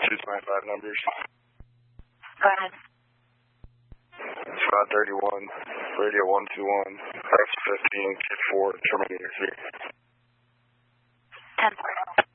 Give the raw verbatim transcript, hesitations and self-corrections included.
two twenty-five numbers. Go ahead. five thirty-one, radio one two one, F fifteen, four, Terminator three. ten four.